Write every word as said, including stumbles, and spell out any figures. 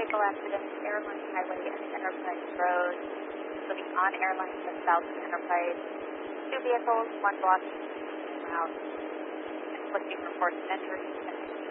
vehicle accidents, Airline Highway and Enterprise Road, including on Airline and South Enterprise. Two vehicles, one block, route. Conflicting reports and entries.